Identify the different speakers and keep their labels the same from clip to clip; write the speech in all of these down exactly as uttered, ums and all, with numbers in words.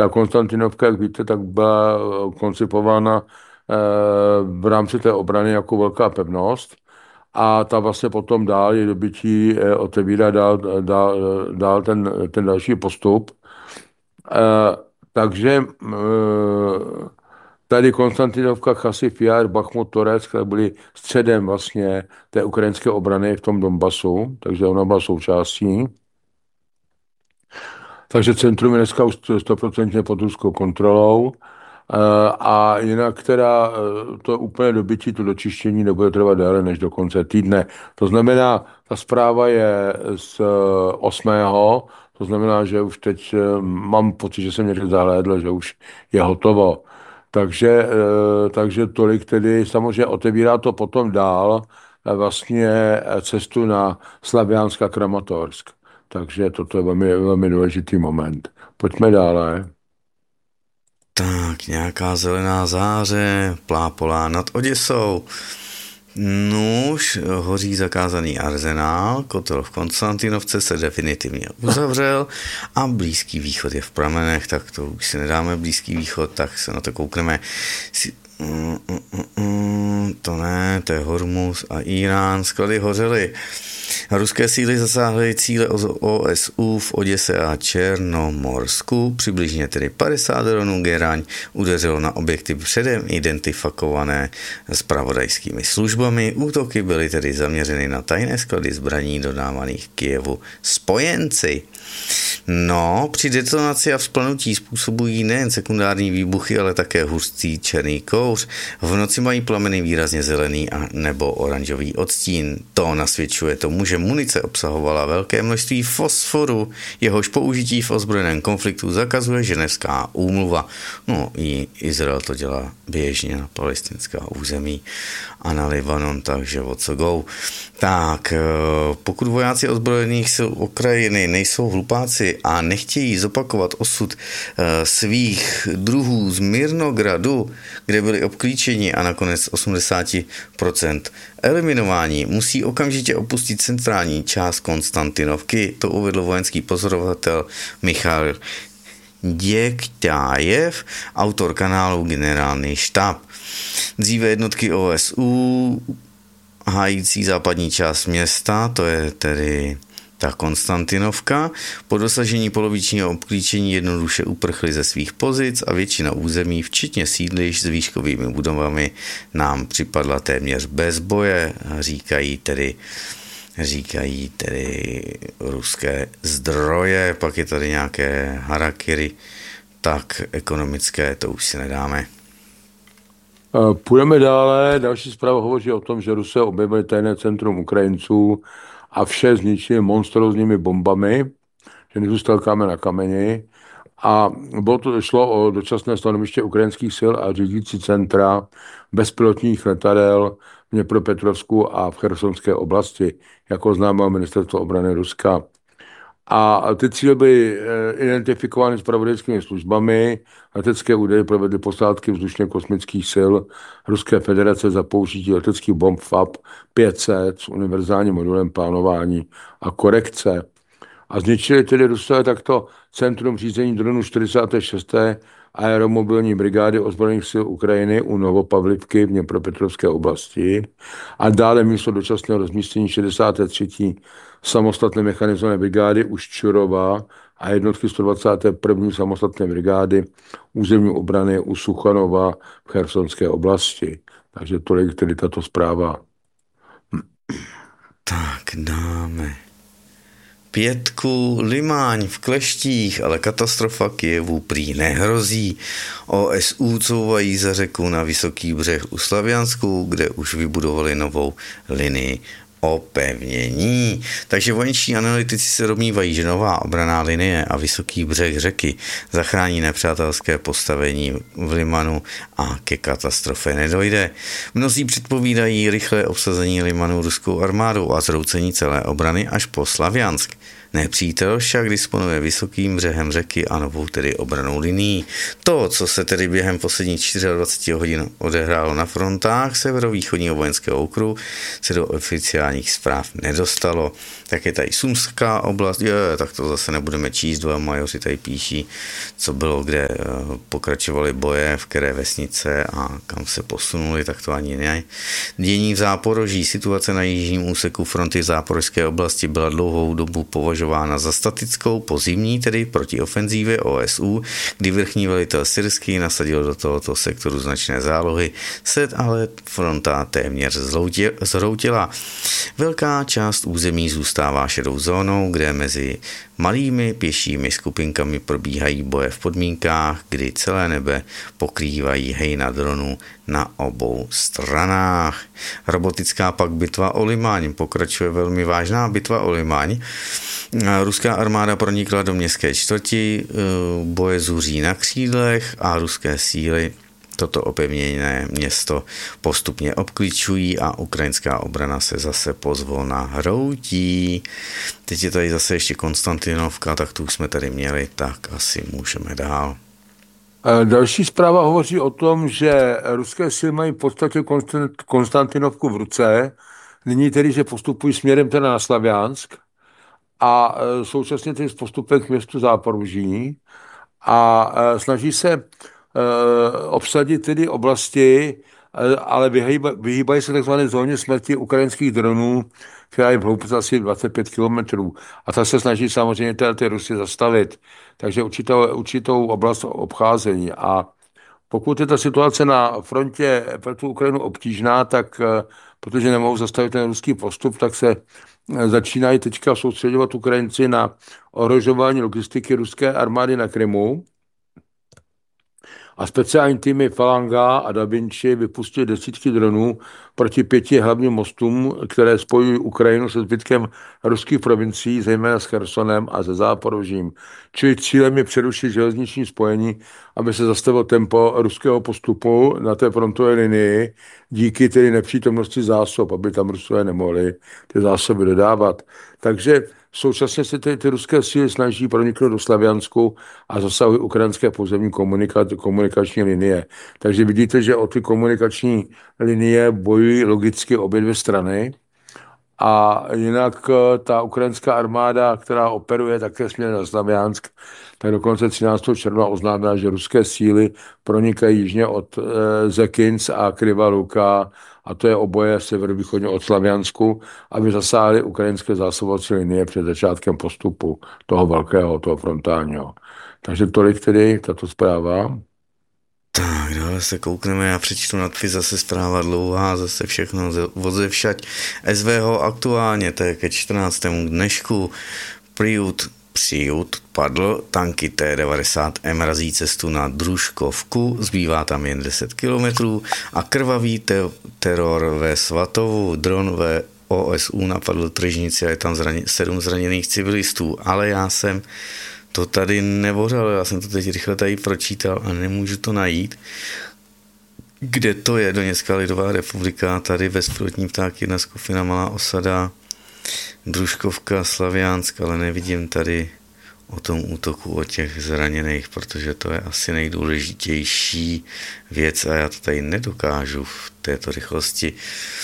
Speaker 1: ta Konstantinovka, jak víte, tak byla koncipována v rámci té obrany jako velká pevnost a ta vlastně potom dál je dobytí otevírá dál, dál, dál ten, ten další postup. Takže tady Konstantinovka, Chasiv Jar, Bachmut, Toreck byly středem vlastně té ukrajinské obrany v tom Donbasu, takže ona byla součástí. Takže centrum je dneska už stoprocentně pod ruskou kontrolou. A jinak teda to úplně dobytí, to dočištění nebude trvat déle než do konce týdne. To znamená, ta zpráva je z osmého To znamená, že už teď mám pocit, že jsem někde zahlédl, že už je hotovo. Takže, takže tolik tedy, samozřejmě otevírá to potom dál vlastně cestu na Slaviansk a Kramatorsk. Takže toto je velmi, velmi důležitý moment. Pojďme dále.
Speaker 2: Tak, nějaká zelená záře plápolá nad Oděsou. Nůž, hoří zakázaný arzenál, kotel v Konstantinovce se definitivně uzavřel a Blízký východ je v pramenech, tak to už si nedáme Blízký východ, tak se na to koukneme. Mm, mm, mm, to ne, to je Hormuz a Irán, sklady hořely. Ruské síly zasáhly cíle O S U v Oděse a Černomorsku. Přibližně tedy padesát dronů Geraň udeřilo na objekty předem identifikované zpravodajskými službami. Útoky byly tedy zaměřeny na tajné sklady zbraní dodávaných Kyjevu spojenci. No, při detonaci a vzplanutí způsobují nejen sekundární výbuchy, ale také hustý černý kouř. V noci mají plameny výrazně zelený a nebo oranžový odstín. To nasvědčuje tomu, že munice obsahovala velké množství fosforu, jehož použití v ozbrojeném konfliktu zakazuje Ženevská úmluva. No, i Izrael to dělá běžně na palestinská území a na Libanon, takže o co go. Tak, pokud vojáci ozbrojených sil Ukrajiny nejsou hlupáci a nechtějí zopakovat osud svých druhů z Mirnogradu, kde byli obklíčeni a nakonec osmdesát procent eliminování, musí okamžitě opustit centrální část Konstantinovky, to uvedl vojenský pozorovatel Michal Děkťájev, autor kanálu Generální štáb. Dříve jednotky O S U hájící západní část města, to je tedy ta Konstantinovka, po dosažení polovičního obklíčení jednoduše uprchly ze svých pozic a většina území, včetně sídlišť s výškovými budovami, nám připadla téměř bez boje, říkají tedy říkají tedy ruské zdroje, pak je tady nějaké harakiri, tak ekonomické, to už si nedáme.
Speaker 1: Půjdeme dále. Další zpráva hovoří o tom, že Rusé objevili tajné centrum Ukrajinců a vše zničili monstrózními bombami, že nezůstal kámen na kameni. A bylo to, šlo o dočasné stanoviště ukrajinských sil a řídící centra bezpilotních letadel v Dněpropetrovsku a v Chersonské oblasti, jako oznámilo ministerstvo obrany Ruska. A ty cíle byly identifikovány zpravodajskými službami. Letecké údaje provedly posádky vzdušně kosmických sil Ruské federace za použití leteckých bomb F A P pět set s univerzálním modulem plánování a korekce. A zničili tedy Rusové takto centrum řízení dronů čtyřicáté šesté aeromobilní brigády ozbrojených sil Ukrajiny u Novopavlivky v Dněpropetrovské oblasti a dále místo dočasného rozmístění šedesáté třetí samostatné mechanizované brigády u Ščurova a jednotky sto dvacáté první samostatné brigády územní obrany u Suchanova v Chersonské oblasti. Takže tolik tedy tato zpráva.
Speaker 2: Tak dáme pětku, Limáň v kleštích, ale katastrofa Kyjevu prý nehrozí. O S U couvají za řeku na Vysoký břeh u Slaviansku, kde už vybudovali novou linii opevnění. Takže vojenští analytici se domnívají, že nová obranná linie a Vysoký břeh řeky zachrání nepřátelské postavení v Limanu a ke katastrofě nedojde. Mnozí předpovídají rychlé obsazení Limanu ruskou armádou a zroucení celé obrany až po Slaviansk. Nepřítel však disponuje vysokým břehem řeky a novou tedy obranou linií. To, co se tedy během posledních dvaceti čtyř hodin odehrálo na frontách severovýchodního vojenského okruhu, se do oficiálních zpráv nedostalo. Tak je tady Sumská oblast, je, tak to zase nebudeme číst, dva majoři tady píší, co bylo, kde pokračovaly boje, v které vesnice a kam se posunuli, tak to ani ne. Dění v Záporoží, situace na jižním úseku fronty v Záporožské oblasti byla dlouhou dobu považována za statickou, pozimní, tedy proti ofenzívě O S U, kdy vrchní velitel syrský nasadil do tohoto sektoru značné zálohy, se ale fronta téměř zhroutila. Velká část území zůstává šedou zónou, kde mezi malými pěšími skupinkami probíhají boje v podmínkách, kdy celé nebe pokrývají hejna dronů na obou stranách. Robotická pak bitva o Limaň. Pokračuje velmi vážná bitva o Limaň. Ruská armáda pronikla do městské čtvrti, boje zuří na křídlech a ruské síly toto opevněné město postupně obklíčují a ukrajinská obrana se zase pozvolna hroutí. Teď je tady zase ještě Konstantinovka, tak tu už jsme tady měli, tak asi můžeme dál.
Speaker 1: Další zpráva hovoří o tom, že ruské síly mají v podstatě Konstantinovku v ruce, nyní tedy, že postupují směrem teda na Slaviansk a současně tedy s postupem k městu Záporoží a snaží se obsadit tedy oblasti, ale vyhýbají, vyhýbají se takzvané zóně smrti ukrajinských dronů, která je v hloubce asi dvacet pět kilometrů. A ta se snaží samozřejmě ty, ty Rusy zastavit. Takže určitou, určitou oblast obcházení. A pokud je ta situace na frontě pro tu Ukrajinu obtížná, tak protože nemohou zastavit ten ruský postup, tak se začínají teďka soustředovat Ukrajinci na ohrožování logistiky ruské armády na Krymu. A speciální týmy Falanga a Da Vinci vypustili desítky dronů proti pěti hlavním mostům, které spojují Ukrajinu se zbytkem ruských provincií, zejména s Chersonem a se Záporožím. Čili cílem je přerušit železniční spojení, aby se zastavilo tempo ruského postupu na té frontové linii, díky tedy nepřítomnosti zásob, aby tam Rusové nemohli ty zásoby dodávat. Takže současně se ty, ty ruské síly snaží proniknout do Slaviansku a zasahují ukrajinské pozemní komunika, komunikační linie. Takže vidíte, že o ty komunikační linie bojují logicky obě dvě strany. A jinak ta ukrajinská armáda, která operuje také směrem na Slaviansk, tak dokonce třináctého června oznámila, že ruské síly pronikají jižně od e, Zekinc a Kryva Luka, a to je oboje severovýchodně od Slaviansku, aby zasáhly ukrajinské zásobovací linie před začátkem postupu toho velkého, toho frontálního. Takže tolik tedy tato zpráva.
Speaker 2: Tak, dále se koukneme, já přečtu nadpis, zase zpráva dlouhá, zase všechno odzevšať. S V Ho aktuálně, to je ke čtrnáctému dnešku, Priut, Přiut padl, tanky T devadesát M razí cestu na Družkovku, zbývá tam jen deset kilometrů a krvavý te- teror ve Svatovu, dron ve O S U napadl tržnici a je tam zraně- sedm zraněných civilistů, ale já jsem to tady nevořil, já jsem to teď rychle tady pročítal a nemůžu to najít. Kde to je? Doněcká lidová republika, tady bezpilotní ptáky, jedna skupina, malá osada, Družkovka, Slaviansk, ale nevidím tady o tom útoku, o těch zraněných, protože to je asi nejdůležitější věc a já to tady nedokážu v této rychlosti.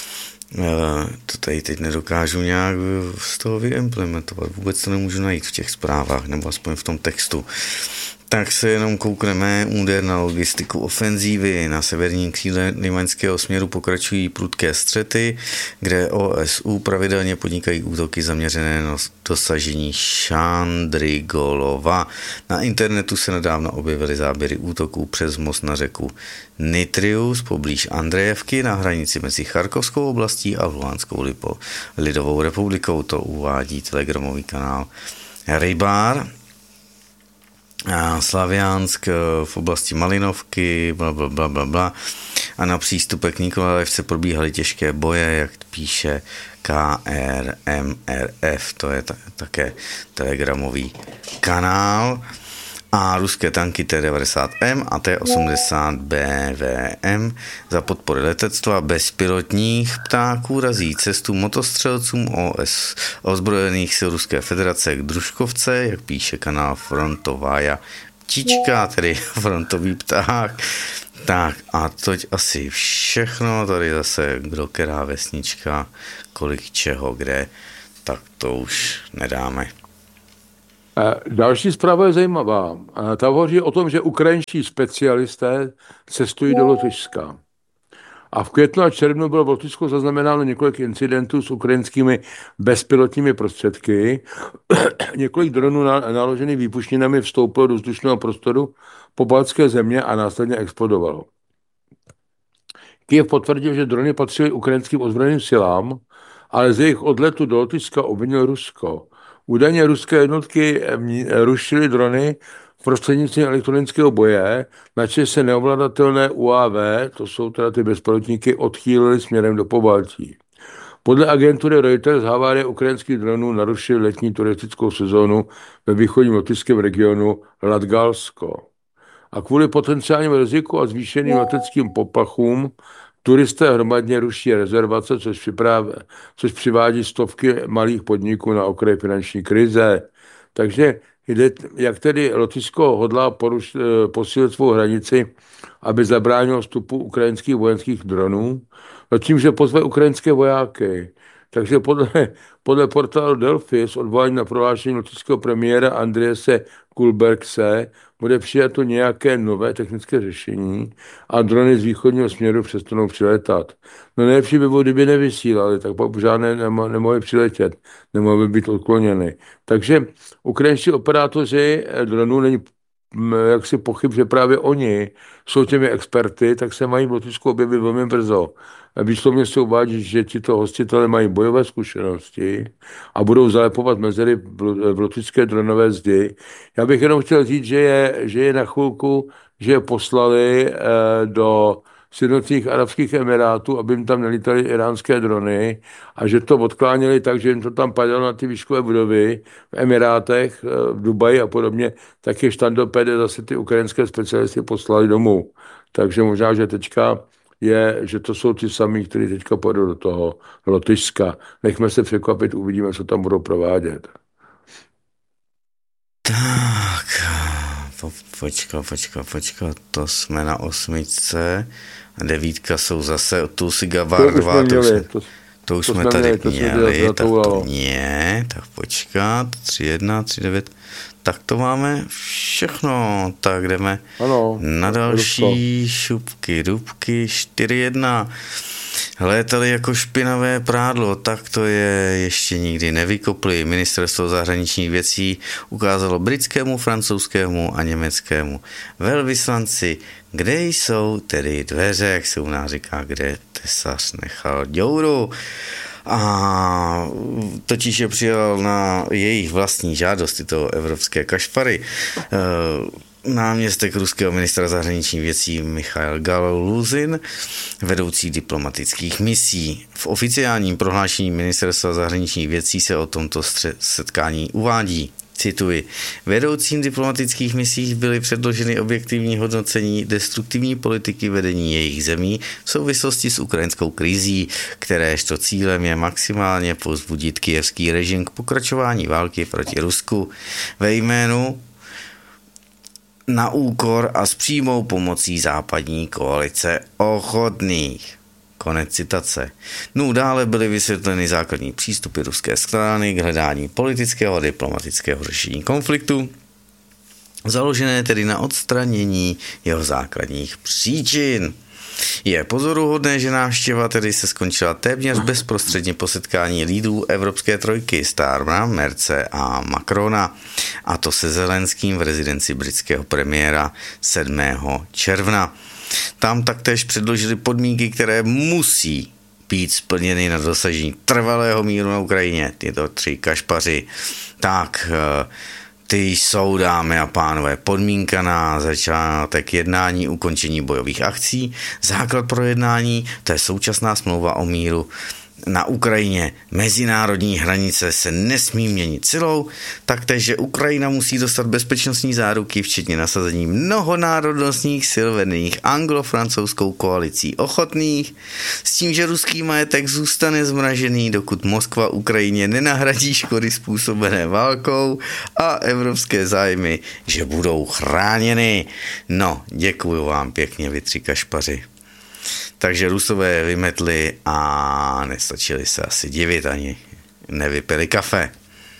Speaker 2: To tady teď nedokážu nějak z toho vyimplementovat. Vůbec to nemůžu najít v těch zprávách, nebo aspoň v tom textu. Tak se jenom koukneme úder na logistiku ofenzívy. Na severním křídle limaňského směru pokračují prudké střety, kde O S U pravidelně podnikají útoky zaměřené na dosažení Šandrigolova. Na internetu se nedávno objevily záběry útoků přes most na řeku Nitrius poblíž Andrejevky na hranici mezi Charkovskou oblastí a Luhanskou lidovou republikou. To uvádí telegramový kanál Rybár. Slaviansk v oblasti Malinovky, bla, bla, bla, bla, bla. A na přístupe k Nikolajevce probíhaly těžké boje, jak píše K R M R F, to je ta, také telegramový kanál. a ruské tanky T devadesát M a T osmdesát B V M za podpory letectva bezpilotních ptáků razí cestu motostřelcům O S ozbrojených sil Ruské federace k Družkovce, jak píše kanál Frontovaja ptička, tedy frontový pták. Tak a toť asi všechno, tady zase kdo která vesnička, kolik čeho, kde, tak to už nedáme.
Speaker 1: Další zpráva je zajímavá. Ta hovoří o tom, že ukrajinští specialisté cestují do Lotyšska. A v květnu a červnu bylo v Lotyšsku zaznamenáno několik incidentů s ukrajinskými bezpilotními prostředky. Několik dronů naložených výbušninami vstoupilo do vzdušného prostoru pobaltské země a následně explodovalo. Kyjev potvrdil, že drony patřily ukrajinským ozbrojeným silám, ale z jejich odletu do Lotyšska obvinil Rusko. Údajně ruské jednotky rušily drony prostřednictvím elektronického boje, načež se neovladatelné U A V, to jsou teda ty bezpilotníky, odchýlily směrem do Pobaltí. Podle agentury Reuters havárie ukrajinských dronů narušily letní turistickou sezónu ve východním lotyšském regionu Latgalsko. A kvůli potenciálnímu riziku a zvýšeným leteckým poplachům turisté hromadně ruší rezervace, což, připrav, což přivádí stovky malých podniků na okraj finanční krize. Takže jde, jak tedy Lotyšsko hodlá poruš, posílit svou hranici, aby zabránilo vstupu ukrajinských vojenských dronů, no tím, že pozve ukrajinské vojáky. Takže podle, podle portálu Delphi s odvoláním na prohlášení lotyšského premiéra Andriese Kulbergse bude přijato nějaké nové technické řešení a drony z východního směru přestanou přiletat. No nejlepší by bylo, kdyby nevysílali, tak pak žádné nemo, nemohli přiletět, nemohli být odkloněny. Takže ukrajinští operátoři dronů není jaksi pochyb, že právě oni jsou těmi experty, tak se mají v Lotyšsku objevit velmi brzo. Výslovně se uvádí, že tito hostitelé mají bojové zkušenosti a budou zalepovat mezery v lotyšské dronové zdi. Já bych jenom chtěl říct, že je, že je na chvilku, že je poslali do Sjednocených arabských emirátů, aby jim tam nelítaly iránské drony a že to odkláněli tak, že jim to tam padalo na ty výškové budovy v Emirátech, v Dubaji a podobně, tak je štandopede zase ty ukrajinské specialisty poslali domů. Takže možná, že teďka je, že to jsou ti samí, kteří teďka pojedou do toho Lotyšska. Nechme se překvapit, uvidíme, co tam budou provádět.
Speaker 2: Tak, po, počka, počka, počka, to jsme na osmičce a devítka jsou zase tu si Gavardová, to, to, jsme, to, to už to jsme tady měli, měli to tak to nie, tak počkat, tři jedna, tři devět, tak to máme všechno, tak jdeme ano, na další Rusko. Šupky, dubky, čtyři jedna. Létali jako špinavé prádlo, tak to je ještě nikdy nevykopli. Ministerstvo zahraničních věcí ukázalo britskému, francouzskému a německému velvyslanci, kde jsou tedy dveře, jak se u nás říká, kde tesař nechal děuru. A totiž je přijal na jejich vlastní žádost tyto evropské kašpary. Náměstek ruského ministra zahraničních věcí Michail Galuzin, vedoucí diplomatických misí. V oficiálním prohlášení ministerstva zahraničních věcí se o tomto setkání uvádí. Cituji, vedoucím diplomatických misích byly předloženy objektivní hodnocení destruktivní politiky vedení jejich zemí v souvislosti s ukrajinskou krizí, kteréžto cílem je maximálně povzbudit kyjevský režim k pokračování války proti Rusku ve jménu na úkor a s přímou pomocí západní koalice ochotných. Konec citace. No dále byly vysvětleny základní přístupy ruské strany k hledání politického a diplomatického řešení konfliktu, založené tedy na odstranění jeho základních příčin. Je pozoruhodné, že návštěva tedy se skončila téměř bezprostředně po setkání lídrů Evropské trojky Starmera, Merce a Macrona, a to se Zelenským v rezidenci britského premiéra sedmého června. Tam taktéž předložili podmínky, které musí být splněny na dosažení trvalého míru na Ukrajině. Tyto tři kašpaři. Tak, ty jsou, dámy a pánové, podmínka na začátek jednání, ukončení bojových akcí. Základ pro jednání, to je současná smlouva o míru. na Ukrajině mezinárodní hranice se nesmí měnit silou, taktéž, že Ukrajina musí dostat bezpečnostní záruky, včetně nasazení mnohonárodnostních sil vedených anglo-francouzskou koalicí ochotných, s tím, že ruský majetek zůstane zmražený, dokud Moskva Ukrajině nenahradí škody způsobené válkou a evropské zájmy, že budou chráněny. No, děkuju vám pěkně, vy tři kašpaři. Takže Rusové vymetli a nestačili se asi divit, ani nevypili kafe.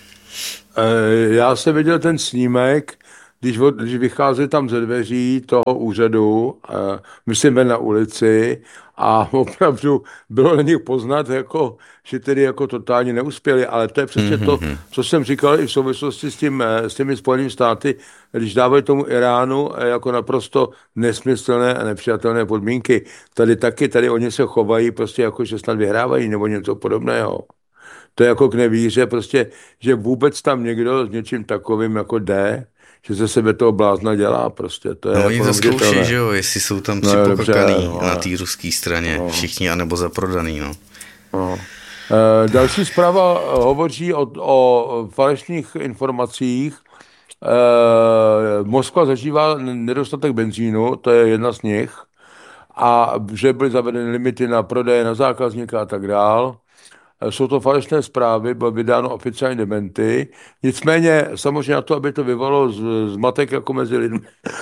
Speaker 1: Já jsem viděl ten snímek, když, když vycházeli tam ze dveří toho úřadu, myslím ven na ulici, a opravdu bylo na nich poznat, jako, že tedy jako totálně neuspěli, ale to je přesně mm-hmm. to, co jsem říkal i v souvislosti s, tím, s těmi Spojenými státy, když dávají tomu Iránu jako naprosto nesmyslné a nepřijatelné podmínky. Tady taky, tady oni se chovají prostě jako, že snad vyhrávají nebo něco podobného. To je jako k nevíře, prostě, že vůbec tam někdo s něčím takovým jako jde, že ze sebe toho blázna dělá prostě. To je
Speaker 2: no
Speaker 1: jako
Speaker 2: oni to zkouší, že jo, jestli jsou tam
Speaker 1: no,
Speaker 2: připokakaný
Speaker 1: no,
Speaker 2: na té ruské straně, no. Všichni, anebo zaprodaný, no.
Speaker 1: no. E, další zpráva hovoří o, o falešných informacích. E, Moskva zažívá nedostatek benzínu, to je jedna z nich, a že byly zavedeny limity na prodeje na zákazníka a tak dál. Jsou to falešné zprávy, bylo vydáno oficiální dementy. Nicméně samozřejmě na to, aby to vyvolalo zmatek jako mezi lidmi,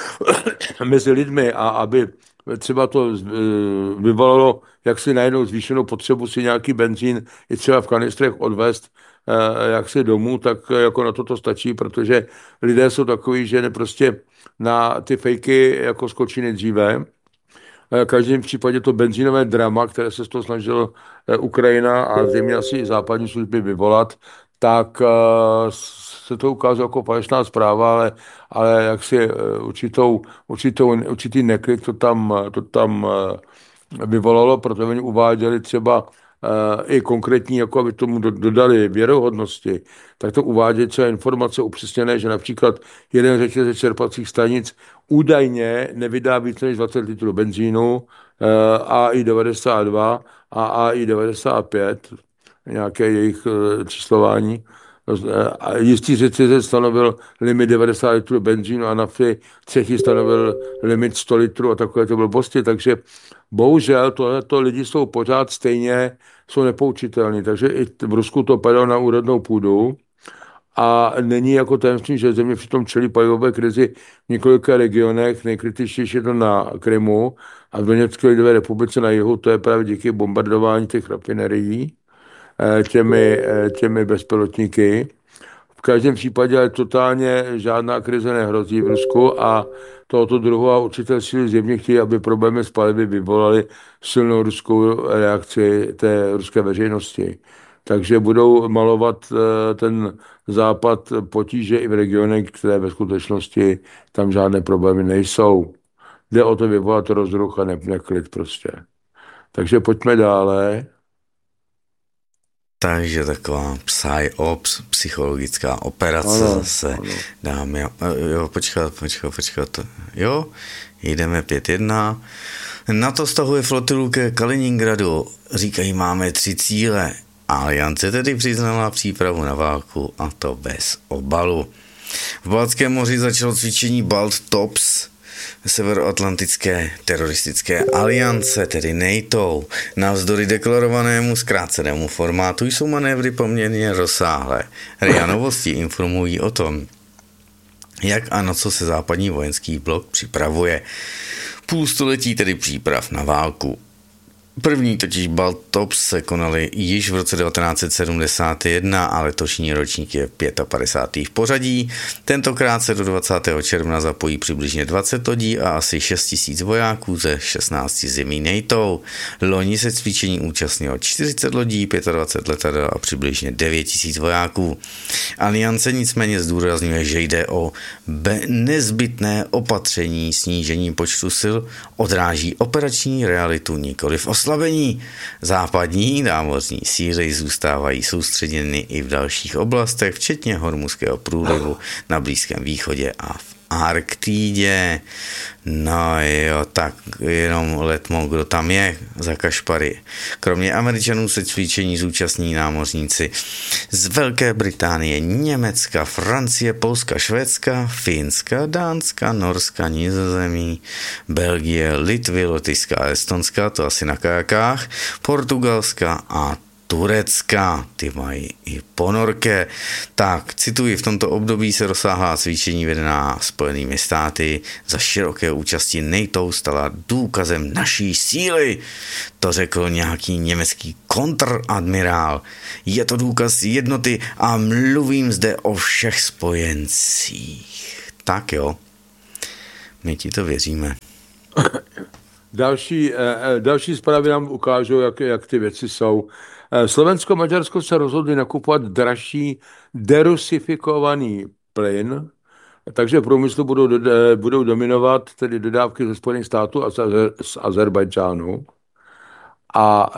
Speaker 1: mezi lidmi a aby třeba to vyvolalo jaksi najednou zvýšenou potřebu si nějaký benzín i třeba v kanistrech odvést jaksi domů, tak jako na to to stačí, protože lidé jsou takový, že ne prostě na ty fejky jako skočí nejdříve. V každém případě to benzínové drama, které se z toho snažil Ukrajina a zřejmě asi i západní služby vyvolat, tak se to ukázalo jako falešná zpráva, ale, ale jaksi určitou, určitou, určitý neklid to tam, to tam vyvolalo, protože oni uváděli třeba i konkrétní, jako aby tomu dodali věrohodnosti, tak to uvádějí třeba informace upřesněné, že například jeden řetězec čerpacích stanic údajně nevydá více než dvacet litrů benzínu, A I devadesát dva a A I devadesát pět, nějaké jejich číslování. A jistý řetězec stanovil limit devadesát litrů benzínu a nafty, třetí stanovil limit sto litrů a takové to blbosti, takže bohužel tohleto lidi jsou pořád stejně, jsou nepoučitelní, takže i v Rusku to padalo na úrodnou půdu a není jako tajemství, že země přitom čelí palivové krizi v několika regionech, nejkritičtější je to na Krymu a v Doněcké lidové republice na jihu, to je právě díky bombardování těch rafinerií těmi, těmi bezpilotníky. V každém případě ale totálně žádná krize nehrozí v Rusku a tohoto druhu a určité síly zjevně chtějí, aby problémy s palivy vyvolaly silnou ruskou reakci té ruské veřejnosti. Takže budou malovat ten západ potíže i v regionech, které ve skutečnosti tam žádné problémy nejsou. Jde o to vyvolat rozruch a neklid prostě. Takže pojďme dále.
Speaker 2: Takže taková psy-ops, psychologická operace ano, zase. Ano. Dáme, jo, počkat, počkat, počkat. Jo, jdeme pět jedna. NATO stahuje flotilu ke Kaliningradu. Říkají, máme tři cíle. Aliance tedy přiznala přípravu na válku a to bez obalu. V Baltském moři začalo cvičení Baltops, Severoatlantické teroristické aliance, tedy NATO. Navzdory deklarovanému zkrácenému formátu jsou manévry poměrně rozsáhlé. R I A Novosti informují o tom, jak a na co se západní vojenský blok připravuje. Půl století tedy příprav na válku. První totiž Baltops se konaly již v roce devatenáct set sedmdesát jedna a letošní ročník je padesátý pátý v pořadí. Tentokrát se do dvacátého června zapojí přibližně dvacet lodí a asi šest tisíc vojáků ze šestnácti zemí NATO. Loni se cvičení účastnilo čtyřicet lodí, dvacet pět letadel a přibližně devět tisíc vojáků. Aliance nicméně zdůrazňuje, že jde o nezbytné opatření snížení počtu sil, odráží operační realitu, nikoliv oslabení. Západní námořní síly zůstávají soustředěny i v dalších oblastech, včetně Hormuzského průlivu na Blízkém východě a v Arktidě. No jo, tak jenom letmo, kdo tam je za kašpary. Kromě Američanů se cvičení zúčastní námořníci z Velké Británie, Německa, Francie, Polska, Švédska, Finska, Dánska, Norska, Nizozemí, Belgie, Litvy, Lotyšska a Estonska, to asi na kajakách, Portugalska a Turecka, ty mají i ponorké. Tak, cituji, v tomto období se rozsáhlá cvičení vedená Spojenými státy za široké účasti NATO stala důkazem naší síly. To řekl nějaký německý kontradmirál. Je to důkaz jednoty a mluvím zde o všech spojencích. Tak jo, my ti to věříme.
Speaker 1: Další, další zprávy nám ukážou, jak, jak ty věci jsou. Slovensko-Maďarsko se rozhodli nakupovat dražší derusifikovaný plyn, takže v průmyslu budou, budou dominovat tedy dodávky ze Spojených států a z Azerbajdžánu. A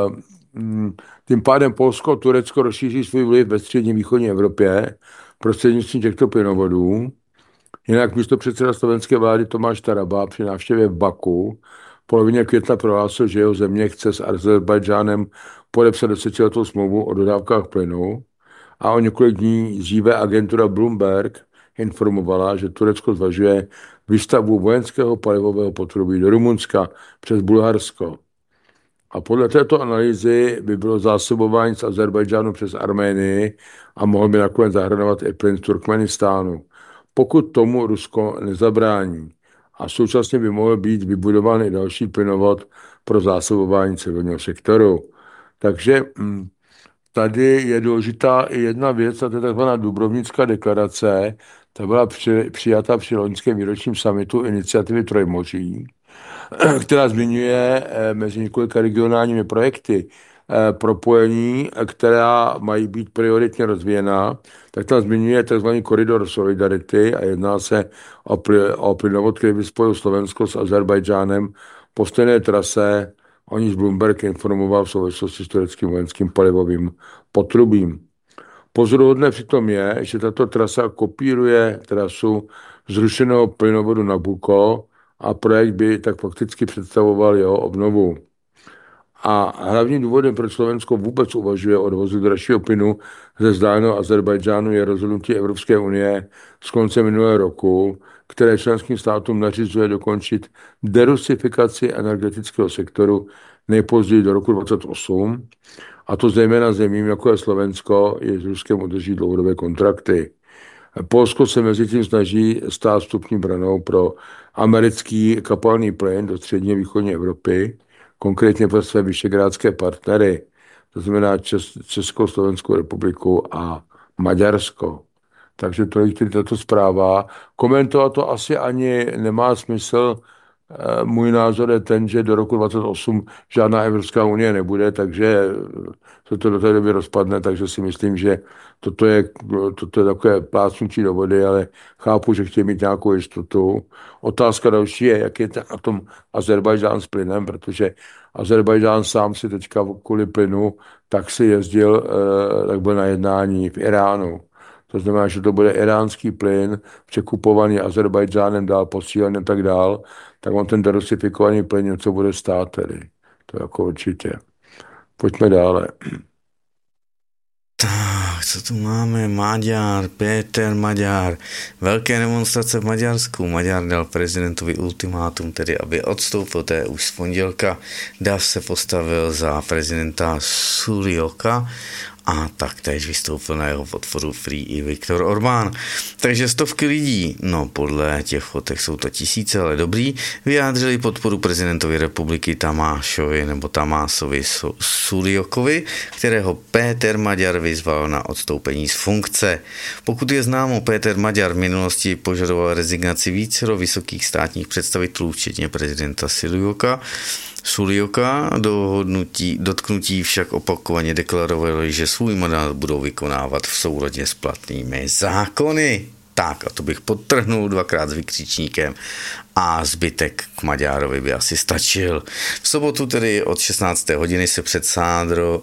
Speaker 1: tím pádem Polsko a Turecko rozšíří svůj vliv ve střední východní Evropě prostřednictvím těchto plynovodů. Jinak místopředseda slovenské vlády Tomáš Taraba při návštěvě v Baku v polovině května prohlásil, že jeho země chce s Azerbajdžánem podepsat desetiletou smlouvu o dodávkách plynu a o několik dní dříve agentura Bloomberg informovala, že Turecko zvažuje výstavbu vojenského palivového potrubí do Rumunska přes Bulharsko. A podle této analýzy by bylo zásobování z Azerbajdžánu přes Arménii a mohl by nakonec zahrnovat i plyn z Turkmenistánu, pokud tomu Rusko nezabrání. A současně by mohl být vybudován i další plynovod pro zásobování civilního sektoru. Takže tady je důležitá i jedna věc, a to je takzvaná Dubrovnická deklarace. Ta byla při, přijata při loňském výročním summitu iniciativy Trojmoří, která zmiňuje mezi několika regionálními projekty propojení, která mají být prioritně rozvíjena, tak tam zmiňuje tzv. Koridor Solidarity a jedná se o, pl- o plynovod, který by spojil Slovensko s Azerbajdžánem po stejné trase, o níž Bloomberg informoval v souvislosti s tureckým vojenským palivovým potrubím. Pozoruhodné přitom je, že tato trasa kopíruje trasu zrušeného plynovodu Nabucco a projekt by tak fakticky představoval jeho obnovu. A hlavním důvodem, proč Slovensko vůbec uvažuje o dovozu dražšího plynu ze vzdáleného Azerbajdžánu, je rozhodnutí Evropské unie z konce minulého roku, které členským státům nařizuje dokončit derusifikaci energetického sektoru nejpozději do roku dvacet osm, a to zejména zemím, jako je Slovensko, je s Ruskem udrží dlouhodobé kontrakty. Polsko se mezi tím snaží stát vstupní branou pro americký kapalný plyn do střední a východní Evropy, konkrétně pro své vyšegrádské partnery, to znamená Čes- Českou, Slovenskou republiku a Maďarsko. Takže tolik tedy tato zpráva. Komentovat to asi ani nemá smysl. Můj názor je ten, že do roku dvacet osm žádná Evropská unie nebude, takže se to do té doby rozpadne, takže si myslím, že toto je, toto je takové plácnutí do vody, ale chápu, že chtějí mít nějakou jistotu. Otázka další je, jak je na tom Azerbajdžán s plynem, protože Azerbajdžán sám si teďka kvůli plynu tak si jezdil, tak byl na jednání v Iránu. To znamená, že to bude iránský plyn, překupovaný Azerbajdžánem dál posílený a tak dál, tak on ten derusifikovaný plyn něco bude stát tedy. To jako určitě. Pojďme dále.
Speaker 2: Tak, co tu máme? Maďar, Péter Maďar. Velké demonstrace v Maďarsku. Maďar dal prezidentovi ultimátum, tedy aby odstoupil, to je už z pondělka. Dav se postavil za prezidenta Sulioka a taktéž vystoupil na jeho podporu Free i Viktor Orbán. Takže stovky lidí, no podle těch fotek jsou to tisíce, ale dobrý, vyjádřili podporu prezidentovi republiky Tamášovi nebo Tamásovi Suliokovi, kterého Péter Maďar vyzval na odstoupení z funkce. Pokud je známo, Péter Maďar v minulosti požadoval rezignaci vícero vysokých státních představitelů, včetně prezidenta Sulioka. Sulioka dohodnutí, dotknutí však opakovaně deklarovali, že svůj mandát budou vykonávat v souladě s platnými zákony. Tak, a to bych podtrhnul dvakrát s vykřičníkem a zbytek k Maďárovi by asi stačil. V sobotu tedy od šestnácté hodiny se před Sándro,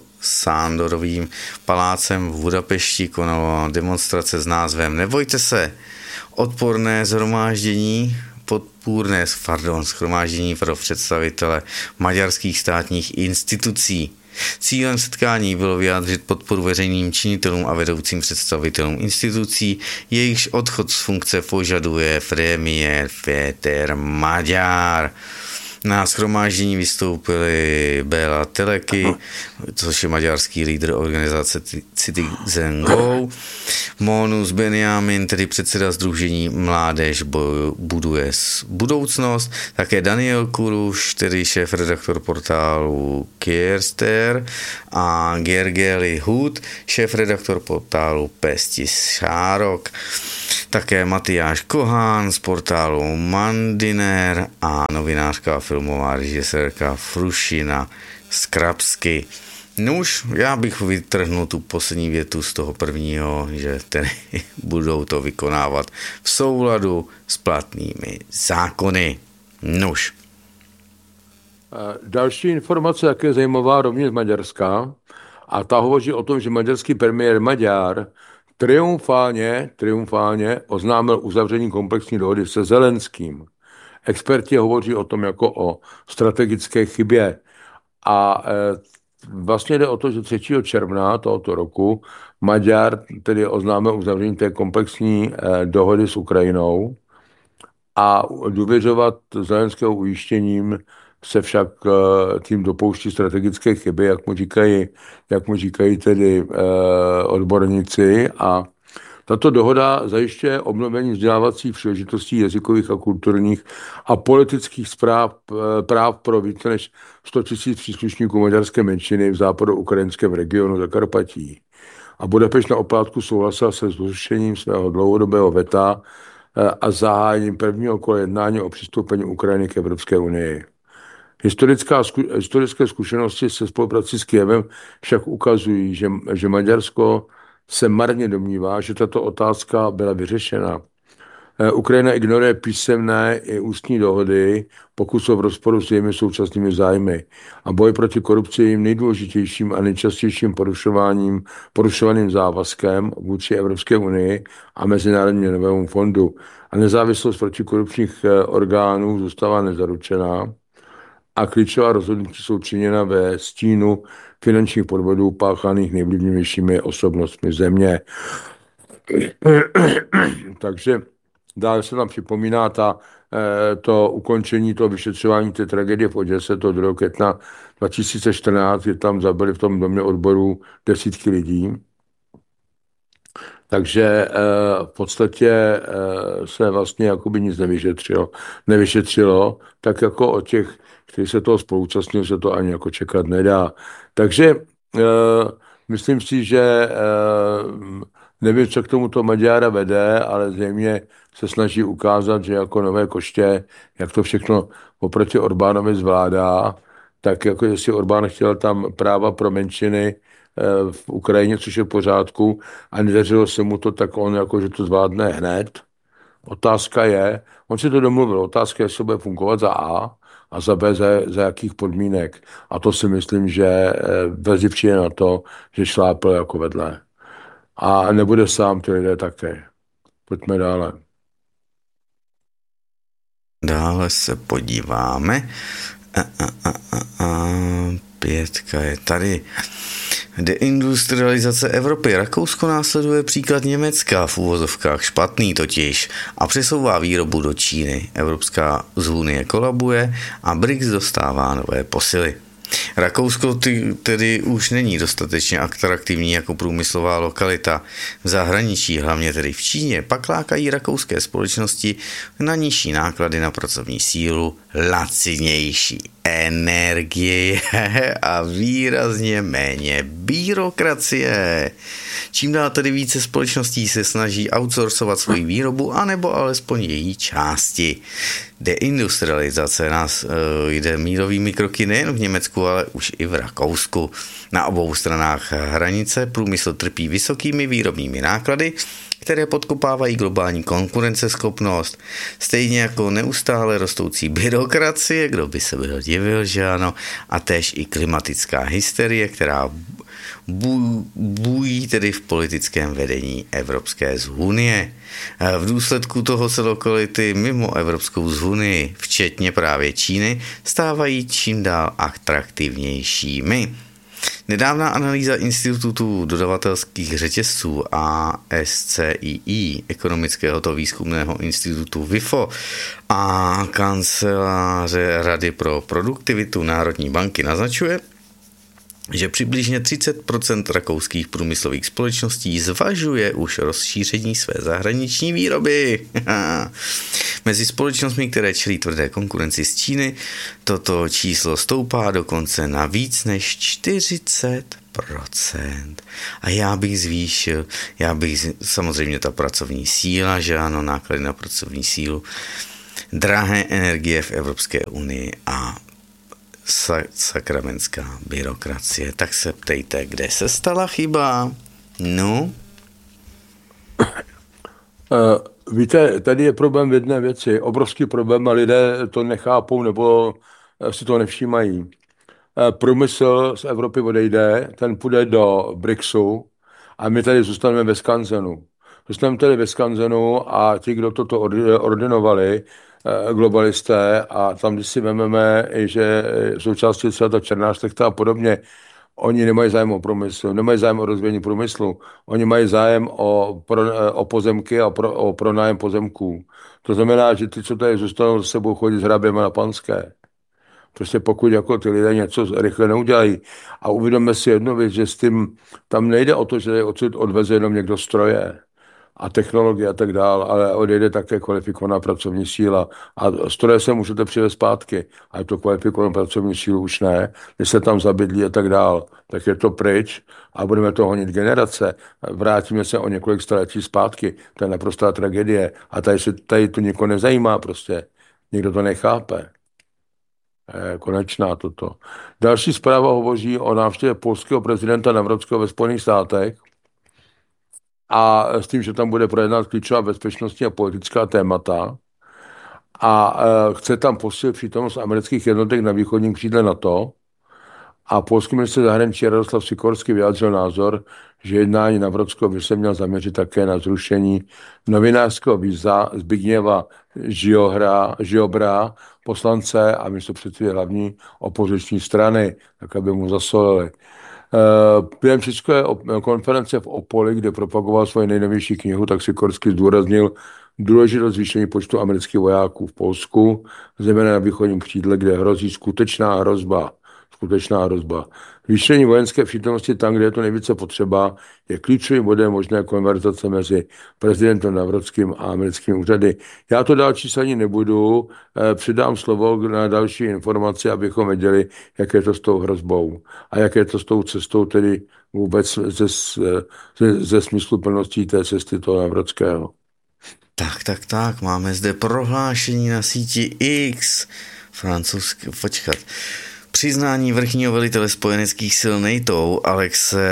Speaker 2: Sándorovým palácem v Budapešti konala demonstrace s názvem Nebojte se. odporné shromáždění, podpůrné, pardon, shromáždění pro představitele maďarských státních institucí. Cílem setkání bylo vyjádřit podporu veřejným činitelům a vedoucím představitelům institucí, jejichž odchod z funkce požaduje premiér Péter Magyar. Na shromáždění vystoupili Béla Teleky, což je maďarský lídr organizace Citizen Go, Mónus Benjamin, tedy předseda sdružení Mládež buduje budoucnost, také Daniel Kuruš, tedy šéf-redaktor portálu Kierster, a Gergely Hud, šéf-redaktor portálu Pestis Šárok, také Matyáš Kohán z portálu Mandiner a novinářka a filmová režisérka Frušina Skrapsky. Nuž, já bych vytrhnul tu poslední větu z toho prvního, že tedy budou to vykonávat v souladu s platnými zákony. Nuž.
Speaker 1: Další informace, jak je zajímavá, rovněž z Maďarska, a ta hovoří o tom, že maďarský premiér Magyar triumfálně, triumfálně oznámil uzavření komplexní dohody se Zelenským. Experti hovoří o tom jako o strategické chybě. A e, vlastně jde o to, že třetího června tohoto roku Maďar tedy oznámil uzavření té komplexní e, dohody s Ukrajinou a důvěřovat Zelenského ujištěním se však e, tím dopouští strategické chyby, jak mu říkají, jak mu říkají tedy e, odborníci. A tato dohoda zajišťuje obnovení vzdělávacích příležitostí jazykových a kulturních a politických zpráv, práv pro více než sto tisíc příslušníků maďarské menšiny v západoukrajinském regionu Zakarpatí. A Budapešť na oplátku souhlasila se zrušením svého dlouhodobého veta a zahájením prvního kola jednání o přistoupení Ukrajiny k Evropské unii. Historická, historické zkušenosti se spoluprací s Kyjevem však ukazují, že, že Maďarsko se marně domnívá, že tato otázka byla vyřešena. Ukrajina ignoruje písemné i ústní dohody, pokud jsou v rozporu s jejími současnými zájmy. A boj proti korupci je jejím nejdůležitějším a nejčastějším porušováním, porušovaným závazkem vůči Evropské unii a Mezinárodnímu měnovému fondu. A nezávislost protikorupčních orgánů zůstává nezaručená a klíčová rozhodnutí jsou činěna ve stínu finančních podvodů páchaných nejvlivnějšími osobnostmi země. Takže dále se nám připomíná ta, to ukončení toho vyšetřování té tragédie v Oděse, to druhého května dva tisíce čtrnáct, kdy tam zabili v tom domě odborů desítky lidí. Takže v podstatě se vlastně jakoby nic nevyšetřilo, nevyšetřilo, tak jako o těch, kteří se toho spoluúčastnili, se to ani jako čekat nedá. Takže myslím si, že nevím, co k tomuto Maďára vede, ale zřejmě se snaží ukázat, že jako nové koště, jak to všechno oproti Orbánovi zvládá, tak jako jestli Orbán chtěl tam práva pro menšiny v Ukrajině, což je v pořádku, a nedařilo se mu to, tak on jako, že to zvládne hned. Otázka je, on si to domluvil, otázka je, jestli bude fungovat za A a za B za, za jakých podmínek. A to si myslím, že vezivčí je na to, že šlápl jako vedle. A nebude sám, ty lidé také. Pojďme dále.
Speaker 2: Dále se podíváme. A, a, a, a, a. Pětka je tady. Deindustrializace Evropy. Rakousko následuje příklad Německa, v úvozovkách špatný totiž, a přesouvá výrobu do Číny. Evropská unie kolabuje a B R I C S dostává nové posily. Rakousko tedy už není dostatečně atraktivní jako průmyslová lokalita. V zahraničí, hlavně tedy v Číně, pak lákají rakouské společnosti na nižší náklady na pracovní sílu, lacinější energie a výrazně méně byrokracie. Čím dál tedy více společností se snaží outsourcovat svoji výrobu, anebo alespoň její části. Deindustrializace nás e, jde mírovými kroky nejen v Německu, ale už i v Rakousku. Na obou stranách hranice průmysl trpí vysokými výrobními náklady, které podkopávají globální konkurenceschopnost, stejně jako neustále rostoucí byrokracie, kdo by se byl divil, že ano, a též i klimatická hysterie, která bují tedy v politickém vedení Evropské unie. V důsledku toho se lokality mimo Evropskou unii, včetně právě Číny, stávají čím dál atraktivnějšími. Nedávná analýza Institutu dodavatelských řetězců A S C I I, ekonomického to výzkumného institutu W I F O a kanceláře Rady pro produktivitu Národní banky naznačuje, že přibližně třicet procent rakouských průmyslových společností zvažuje už rozšíření své zahraniční výroby. Mezi společnostmi, které čelí tvrdé konkurenci z Číny, toto číslo stoupá dokonce na víc než čtyřicet procent. A já bych zvýšil, já bych samozřejmě ta pracovní síla, že ano, náklady na pracovní sílu, drahé energie v Evropské unii a sakramentská byrokracie. Tak se ptejte, kde se stala chyba? No?
Speaker 1: Uh, víte, tady je problém v jedné věci. Obrovský problém a lidé to nechápou nebo si to nevšímají. Uh, průmysl z Evropy odejde, ten půjde do BRICSu a my tady zůstaneme ve skanzenu. Zůstaneme tady ve skanzenu a ti, kdo toto ordinovali, globalisté, a tam, když si vezmeme, že součástí třeba ta černá šlechta a podobně, oni nemají zájem o průmysl, nemají zájem o rozvíjení průmyslu, oni mají zájem o, pro, o pozemky a pro, o pronájem pozemků. To znamená, že ty, co tady zůstanou, za sebou chodit s hraběma na Panské. Prostě pokud jako ty lidé něco rychle neudělají. A uvědomme si jednu věc, že s tím tam nejde o to, že odsud odveze jenom někdo stroje a technologie a tak dál, ale odejde také kvalifikovaná pracovní síla. A stroje se můžete přivést zpátky, ale to kvalifikovanou pracovní sílu už ne, když se tam zabydlí a tak dál, tak je to pryč a budeme to honit generace. Vrátíme se o několik staletí zpátky, to je naprostá tragédie a tady, se, tady to nikoho nezajímá prostě, nikdo to nechápe. Je konečná toto. Další zpráva hovoří o návštěvě polského prezidenta Nawrockiho ve Spojených státech, a s tím, že tam bude projednat klíčová bezpečnostní a politická témata a e, chce tam posílit přítomnost amerických jednotek na východním křídle NATO. A polský ministr zahraničí Radoslav Sikorský vyjádřil názor, že jednání Nawrockiho by se měl zaměřit také na zrušení novinářského víza Zbigniewa Ziobra, poslance a místopředsedy hlavní opoziční strany, tak aby mu zasolili. Během české konference v Opoli, kde propagoval svoji nejnovější knihu, tak Sikorský zdůraznil důležitost zvýšení počtu amerických vojáků v Polsku, zejména na východním křídle, kde hrozí skutečná hrozba. Skutečná hrozba. Zvýšení vojenské přítomnosti tam, kde je to nejvíce potřeba, je klíčovým bodem možné konverzace mezi prezidentem Nawrockým a americkými úřady. Já to dál číselní nebudu, přidám slovo na další informace, abychom věděli, jak je to s tou hrozbou a jak je to s tou cestou, tedy vůbec ze, ze, ze smysluplností té cesty toho Nawrockého.
Speaker 2: Tak, tak, tak, máme zde prohlášení na síti X, francouzské, počkat. Přiznání vrchního velitele spojeneckých sil NATO Alexe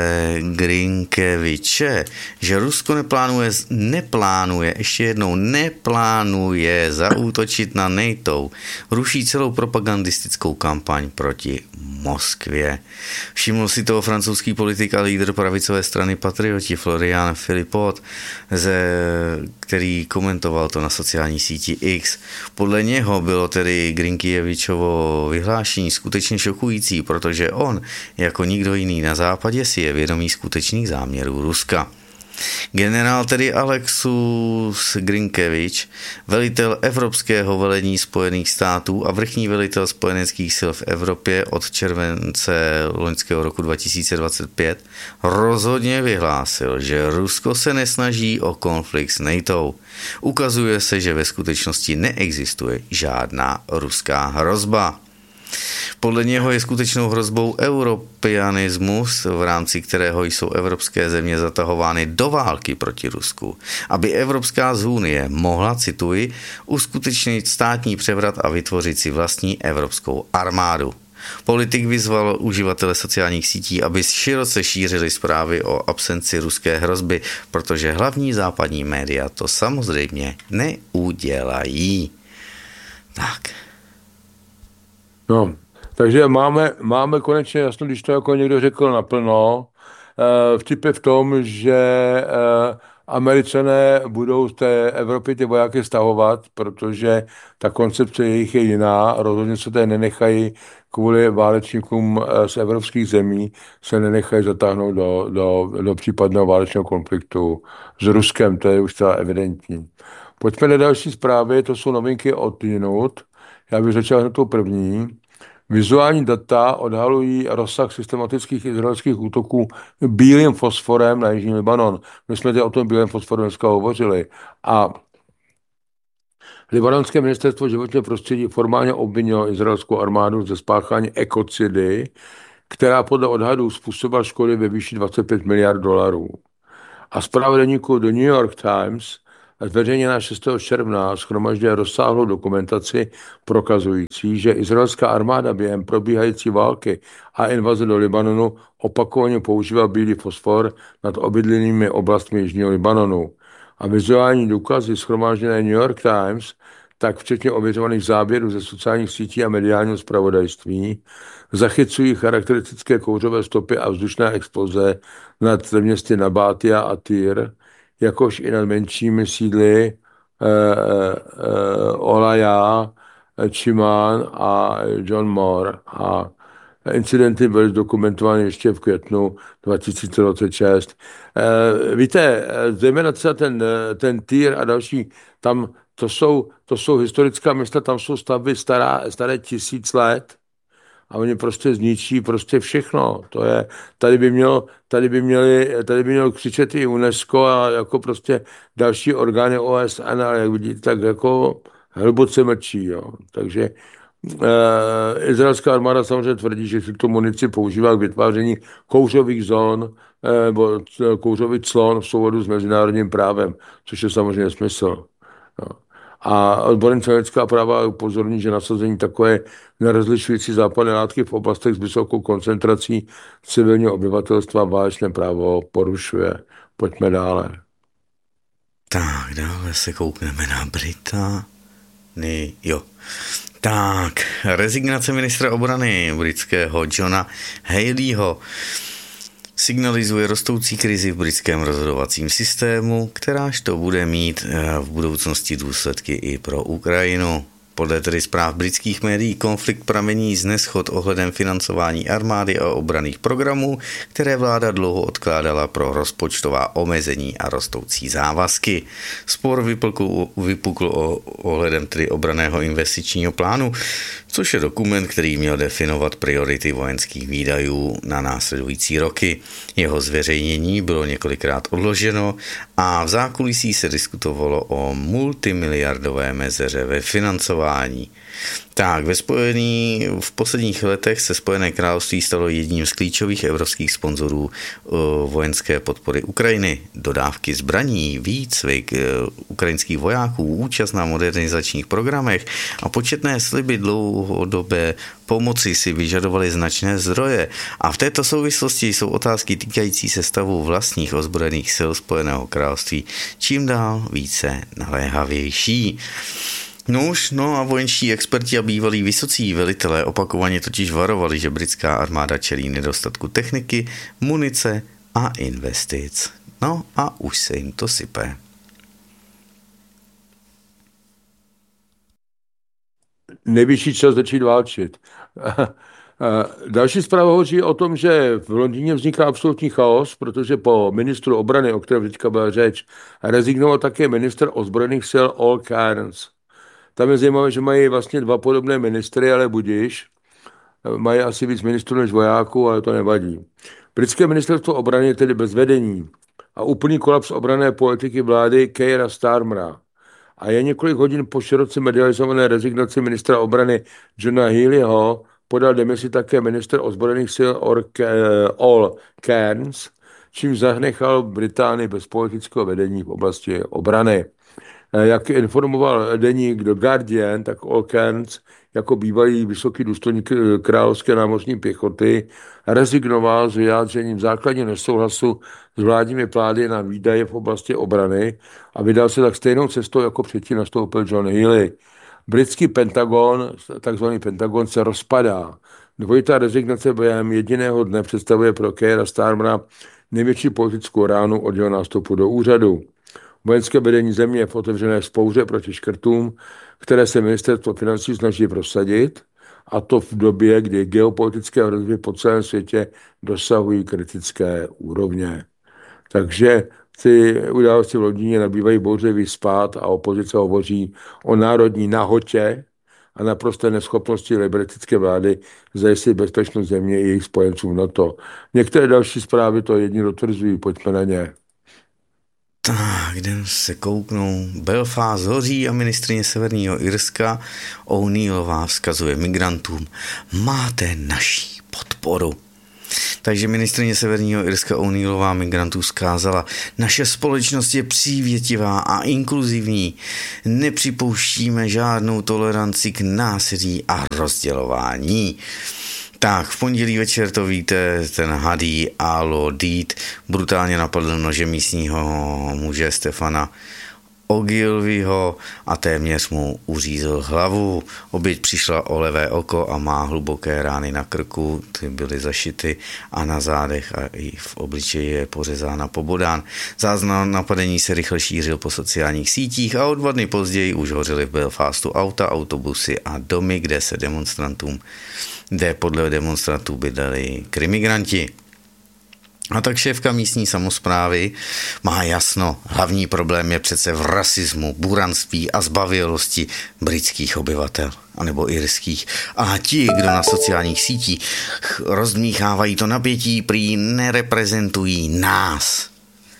Speaker 2: Grinkeviče, že Rusko neplánuje, neplánuje, ještě jednou neplánuje zaútočit na NATO, ruší celou propagandistickou kampaň proti Moskvě. Všiml si toho francouzský politik a lídr pravicové strany Patrioti Florian Philippot, ze, který komentoval to na sociální síti X. Podle něho bylo tedy Grinkevičovo vyhlášení skutečně šokující, protože on, jako nikdo jiný na západě, si je vědomý skutečných záměrů Ruska. Generál tedy Alexus Grinkevič, velitel evropského velení Spojených států a vrchní velitel spojeneckých sil v Evropě od července loňského roku dva tisíce dvacet pět, rozhodně vyhlásil, že Rusko se nesnaží o konflikt s NATO. Ukazuje se, že ve skutečnosti neexistuje žádná ruská hrozba. Podle něho je skutečnou hrozbou europeanismus, v rámci kterého jsou evropské země zatahovány do války proti Rusku, aby Evropská unie mohla, cituji, uskutečnit státní převrat a vytvořit si vlastní evropskou armádu. Politik vyzval uživatele sociálních sítí, aby široce šířili zprávy o absenci ruské hrozby, protože hlavní západní média to samozřejmě neudělají. Tak.
Speaker 1: No, takže máme, máme konečně jasno, když to jako někdo řekl naplno. Eh, Vtip je v tom, že eh, Američané budou z té Evropy ty vojáky stahovat, protože ta koncepce jejich je jiná. Rozhodně se tady nenechají kvůli válečníkům eh, z evropských zemí, se nenechají zatáhnout do, do, do případného válečného konfliktu s Ruskem, to je už celá evidentní. Pojďme na další zprávy, to jsou novinky od jinut. Já bych začal hned tou první. Vizuální data odhalují rozsah systematických izraelských útoků bílým fosforem na Jižní Libanon. My jsme tady o tom bílém fosforu dneska hovořili. A libanonské ministerstvo životního prostředí formálně obvinilo izraelskou armádu ze spáchání ekocidy, která podle odhadů způsobila škody ve výši dvacet pět miliard dolarů. A zpráva deníku The New York Times zveřejněná šestého června shromažďuje rozsáhlou dokumentaci prokazující, že izraelská armáda během probíhající války a invaze do Libanonu opakovaně používá bílý fosfor nad obydlenými oblastmi Jižního Libanonu. A vizuální důkazy shromážděné New York Times, tak včetně ověřovaných záběrů ze sociálních sítí a mediálního zpravodajství, zachycují charakteristické kouřové stopy a vzdušné exploze nad městy Nabatia a Tyr, jakož i nad menšími sídly eh, eh, Olaja, Čimán a John Moore. A incidenty byly zdokumentovány ještě v květnu dva tisíce dvacet šest. Eh, víte, zejména třeba ten, ten Tyr a další, tam to jsou, to jsou historická města, tam jsou stavby stará, staré tisíc let a oni prostě zničí prostě všechno. To je, tady by mělo, tady by měli, tady by mělo křičet i UNESCO a jako prostě další orgány O S N, ale jak vidíte, tak jako hluboce mlčí, jo. Takže eh, izraelská armáda samozřejmě tvrdí, že si tu munici používá k vytváření kouřových zón eh, nebo kouřových clon v souladu s mezinárodním právem, což je samozřejmě smysl. Jo. A odborníci lidská práva upozorní, že nasazení takové nerozlišující zápalné látky v oblastech s vysokou koncentrací civilního obyvatelstva válečné právo porušuje. Pojďme dále.
Speaker 2: Tak, dále se koukneme na Británii. Jo. Tak, rezignace ministra obrany britského Johna Haleyho signalizuje rostoucí krizi v britském rozhodovacím systému, kteráž to bude mít v budoucnosti důsledky i pro Ukrajinu. Podle tedy zpráv britských médií konflikt pramení z neshod ohledem financování armády a obranných programů, které vláda dlouho odkládala pro rozpočtová omezení a rostoucí závazky. Spor vypukl, vypukl o, ohledem tedy obranného investičního plánu, což je dokument, který měl definovat priority vojenských výdajů na následující roky. Jeho zveřejnění bylo několikrát odloženo a v zákulisí se diskutovalo o multimiliardové mezeře ve financování. Tak, ve spojený, v posledních letech se Spojené království stalo jedním z klíčových evropských sponzorů vojenské podpory Ukrajiny. Dodávky zbraní, výcvik ukrajinských vojáků, účast na modernizačních programech a početné sliby dlouhodobé pomoci si vyžadovaly značné zdroje. A v této souvislosti jsou otázky týkající se stavu vlastních ozbrojených sil Spojeného království čím dál více naléhavější. No už, no a vojenští experti a bývalí vysocí velitelé opakovaně totiž varovali, že britská armáda čelí nedostatku techniky, munice a investic. No a už se jim to sype.
Speaker 1: Nejvyšší čas začít válčit. Další zpráva hovoří o tom, že v Londýně vzniká absolutní chaos, protože po ministru obrany, o kterém teďka byla řeč, rezignoval také ministr ozbrojených sil Al Cairns. Tam je zajímavé, že mají vlastně dva podobné ministry, ale budiš. Mají asi víc ministrů než vojáků, ale to nevadí. Britské ministerstvo obrany je tedy bez vedení a úplný kolaps obranné politiky vlády Keira Starmera. A je několik hodin po široce medializované rezignaci ministra obrany Johna Healeyho podal demisi také ministr ozbrojených sil Al Cairns, čím zanechal Británii bez politického vedení v oblasti obrany. Jak informoval deník The Guardian, tak Al Cairns jako bývalý vysoký důstojník královské námořní pěchoty rezignoval s vyjádřením základního nesouhlasu s vládními plány na výdaje v oblasti obrany a vydal se tak stejnou cestou, jako předtím nastoupil John Healey. Britský Pentagon, takzvaný Pentagon, se rozpadá. Dvojitá rezignace během jediného dne představuje pro Keira Starmera největší politickou ránu od jeho nástupu do úřadu. Vojenské vedení země je v otevřené vzpouře proti škrtům, které se ministerstvo financí snaží prosadit, a to v době, kdy geopolitické hrozby po celém světě dosahují kritické úrovně. Takže ty události v Londýně nabývají bouřlivý spád a opozice hovoří o národní nahotě a naprosté neschopnosti liberalistické vlády zajistit bezpečnost země i jejich spojenců v NATO. Některé další zprávy to jedni dotvrzují, pojďme na ně.
Speaker 2: Tak, jdem se kouknout. Belfast hoří a ministryně Severního Irska O'Neillová vzkazuje migrantům: máte naší podporu. Takže ministryně Severního Irska O'Neillová migrantů vzkázala: naše společnost je přívětivá a inkluzivní. Nepřipouštíme žádnou toleranci k násilí a rozdělování. Tak, v pondělí večer, to víte, ten Hadi al-Odid brutálně napadl nožem místního muže Stefana Ogilvyho a téměř mu uřízl hlavu. Oběť přišla o levé oko a má hluboké rány na krku, ty byly zašity a na zádech a i v obličeji je pořezána pobodán. Záznam napadení se rychle šířil po sociálních sítích a o dva dny později už hořely v Belfastu auta, autobusy a domy, kde se demonstrantům, kde podle demonstrantů bydleli krimigranti. A tak šéfka místní samosprávy má jasno, hlavní problém je přece v rasismu, buranství a zbabělosti britských obyvatel, anebo irských. A ti, kdo na sociálních sítích rozdmíchávají to napětí, prý nereprezentují nás.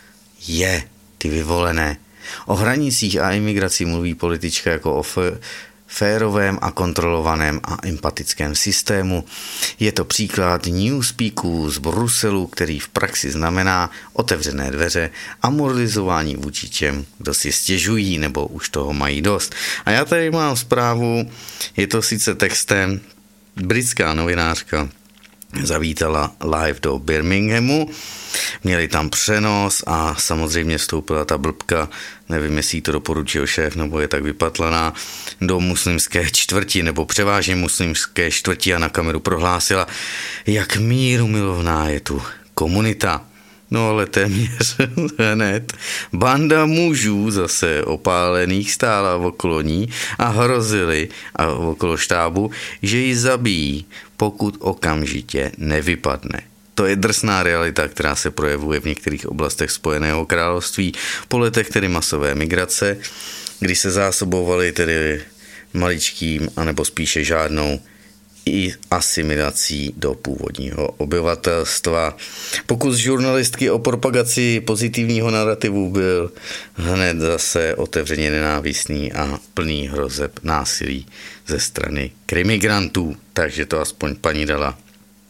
Speaker 2: Je, ty vyvolené. O hranicích a imigraci mluví politička jako o f- férovém a kontrolovaném a empatickém systému. Je to příklad newspeaků z Bruselu, který v praxi znamená otevřené dveře a moralizování vůči těm, kdo si stěžují nebo už toho mají dost. A já tady mám zprávu, je to sice textem, britská novinářka zavítala live do Birminghamu, měli tam přenos a samozřejmě vstoupila ta blbka, nevím, jestli to doporučil šéf, nebo je tak vypatlaná, do muslimské čtvrti, nebo převážně muslimské čtvrti a na kameru prohlásila, jak míru milovná je tu komunita. No ale téměř hned banda mužů zase opálených stála okolo ní a hrozili a okolo štábu, že ji zabijí, pokud okamžitě nevypadne. To je drsná realita, která se projevuje v některých oblastech Spojeného království po letech tedy masové migrace, kdy se zásobovali tedy maličkým, anebo spíše žádnou i asimilací do původního obyvatelstva. Pokus žurnalistky o propagaci pozitivního narrativu byl hned zase otevřeně nenávistný a plný hrozeb násilí ze strany krimigrantů. Takže to aspoň paní dala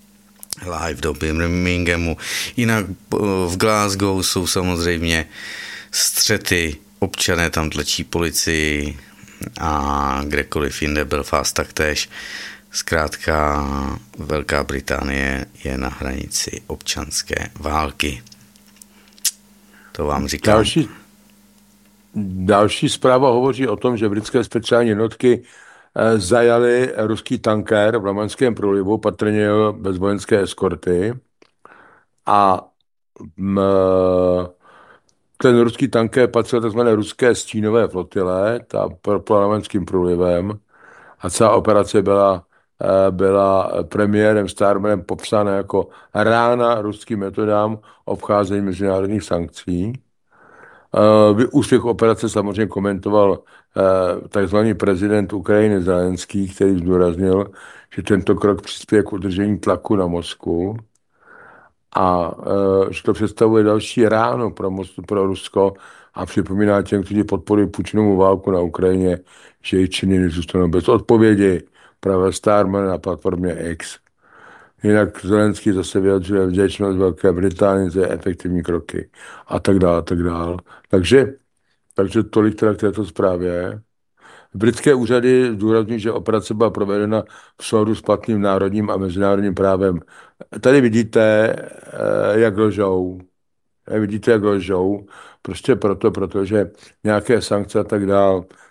Speaker 2: live do Birminghamu. Jinak v Glasgow jsou samozřejmě střety, občané tam tlačí policii a kdekoliv jinde, Belfast taktéž. Zkrátka Velká Británie je na hranici občanské války. To vám říkám.
Speaker 1: Další, další zpráva hovoří o tom, že britské speciální jednotky zajali ruský tanker v Lamanském průlivu, patrně bez vojenské eskorty. A m, ten ruský tanker patřil tzv. Ruské stínové flotile, ta pro Lamanským průlivem. A celá operace byla, byla premiérem Starmerem popsána jako rána ruským metodám obcházení mezinárodních sankcí. Úspěch operace samozřejmě komentoval takzvaný prezident Ukrajiny Zelenský, který zdůraznil, že tento krok přispěje k udržení tlaku na Moskvu a že to představuje další ráno pro, Moskvu, pro Rusko a připomíná těm, kteří podporují Putinovu válku na Ukrajině, že jejich činy nezůstanou bez odpovědi, právě Starmer na platformě X. Jinak Zelenský zase vyjadřuje vděčnost Velké Británii za efektivní kroky a tak dále, a tak dále. Takže, takže tolik teda k této zprávě. Britské úřady zdůrazňují, že operace byla provedena v souladu s platným národním a mezinárodním právem. Tady vidíte, jak lžou. Vidíte, jak lžou. Prostě proto, protože nějaké sankce a tak dále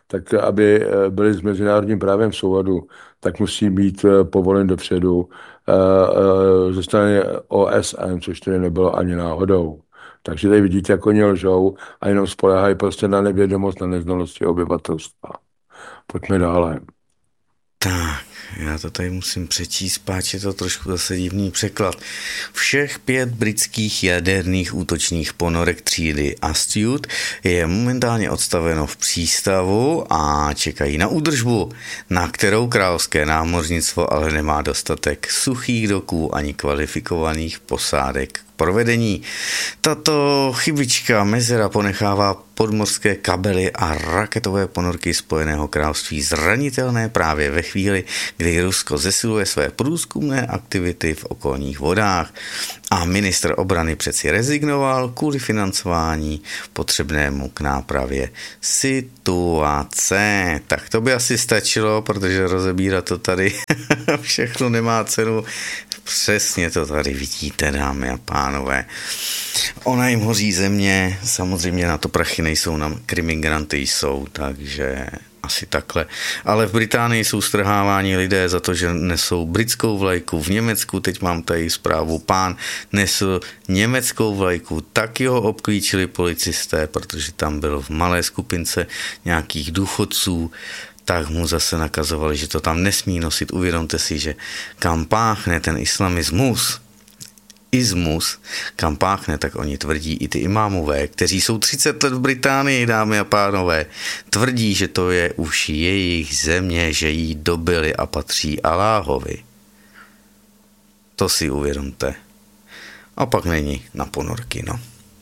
Speaker 1: tak aby byly s mezinárodním právem v souladu, tak musí být povolen dopředu ze strany O S N, což tedy nebylo ani náhodou. Takže tady vidíte, jak oni lžou a jenom spoléhají prostě na nevědomost, na neznalosti obyvatelstva. Pojďme dále.
Speaker 2: Tak, já to tady musím přečíst, páč je to trošku zase divný překlad. Všech pět britských jaderných útočných ponorek třídy Astute je momentálně odstaveno v přístavu a čekají na údržbu, na kterou královské námořnictvo ale nemá dostatek suchých doků ani kvalifikovaných posádek k provedení. Tato chybička mezera ponechává podmořské kabely a raketové ponorky Spojeného království zranitelné právě ve chvíli, kdy Rusko zesiluje své průzkumné aktivity v okolních vodách. A ministr obrany přeci rezignoval kvůli financování potřebnému k nápravě situace. Tak to by asi stačilo, protože rozebírat to tady všechno nemá cenu. Přesně to tady vidíte, dámy a pánové. Ona jim hoří země, samozřejmě na to prachy nejsou, na krimigranty jsou, takže asi takhle. Ale v Británii jsou strháváni lidé za to, že nesou britskou vlajku. V Německu, teď mám tady zprávu, pán nesl německou vlajku, taky ho obklíčili policisté, protože tam byl v malé skupince nějakých důchodců, tak mu zase nakazovali, že to tam nesmí nosit. Uvědomte si, že kam páchne ten islamismus, ismus, kam páchne, tak oni tvrdí i ty imámové, kteří jsou třicet let v Británii, dámy a pánové, tvrdí, že to je už jejich země, že jí dobili a patří Aláhovi. To si uvědomte. A pak není na ponorky, no.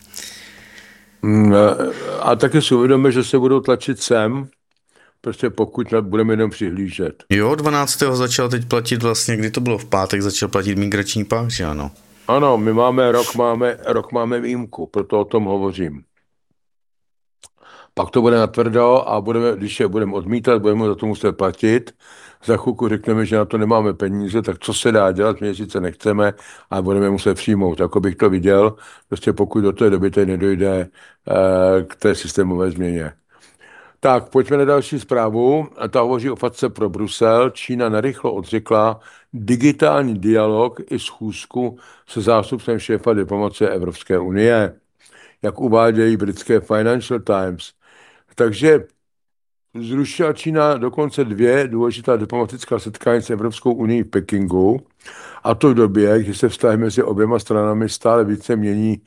Speaker 1: A taky si uvědomíme, že se budou tlačit sem, prostě pokud budeme jenom přihlížet.
Speaker 2: Jo, dvanáctého začal teď platit vlastně, kdy to bylo v pátek, začal platit migrační pakt, že ano?
Speaker 1: Ano, my máme rok, máme, rok máme výjimku, proto o tom hovořím. Pak to bude natvrdo a budeme, když je budeme odmítat, budeme za to muset platit. Za chvilku řekneme, že na to nemáme peníze, tak co se dá dělat, my sice nechceme, ale budeme muset přijmout. Jako bych to viděl, prostě pokud do té doby tady nedojde eh, k té systémové změně. Tak, pojďme na další zprávu. Ta hovoří o fatce pro Brusel. Čína narychlo odřekla digitální dialog i schůzku se zástupcem šéfa diplomacie Evropské unie, jak uvádějí britské Financial Times. Takže zrušila Čína dokonce dvě důležitá diplomatická setkání s Evropskou unii v Pekingu, a to v době, kdy se vztahy mezi oběma stranami stále více mění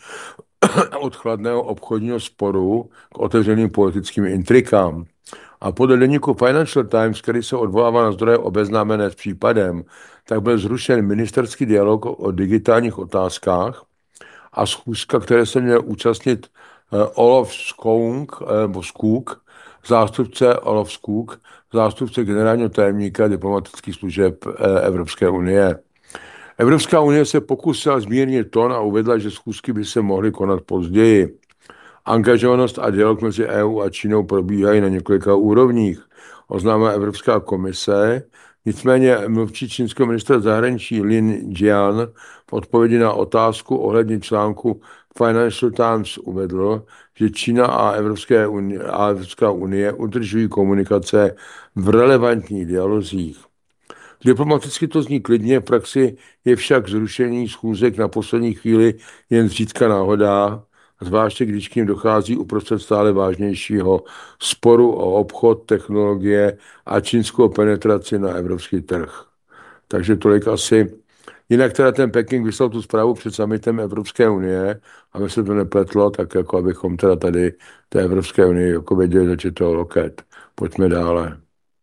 Speaker 1: od chladného obchodního sporu k otevřeným politickým intrikám. A podle deníku Financial Times, který se odvolává na zdroje obeznámené s případem, tak byl zrušen ministerský dialog o digitálních otázkách a schůzka, které se měl účastnit Olof Skoog, nebo Skoog, zástupce Olof Skoog, zástupce generálního tajemníka diplomatických služeb Evropské unie. Evropská unie se pokusila zmírnit tón a uvedla, že schůzky by se mohly konat později. Angažovanost a dialog mezi E U a Čínou probíhají na několika úrovních, oznámila Evropská komise. Nicméně mluvčí čínského ministra zahraničí Lin Jian v odpovědi na otázku ohledně článku Financial Times uvedl, že Čína a, Evropské unie, a Evropská unie udržují komunikace v relevantních dialozích. Diplomaticky to zní klidně, v praxi je však zrušení schůzek na poslední chvíli jen zřídka náhoda, zvláště když k ním dochází uprostřed stále vážnějšího sporu o obchod, technologie a čínskou penetraci na evropský trh. Takže tolik asi. Jinak teda ten Peking vyslal tu zprávu před summitem Evropské unie, aby se to nepletlo, tak jako abychom teda tady té Evropské unii jako věděli, že je to loket. Pojďme dále.